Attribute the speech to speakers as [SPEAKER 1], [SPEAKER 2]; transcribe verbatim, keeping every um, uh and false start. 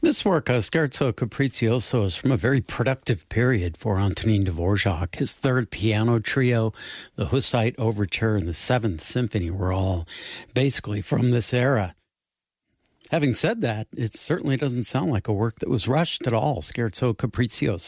[SPEAKER 1] This work, uh, Scherzo Capriccioso, is from a very productive period for Antonin Dvorak. His third piano trio, the Hussite Overture, and the Seventh Symphony were all basically from this era. Having said that, it certainly doesn't sound like a work that was rushed at all, Scherzo Capriccioso.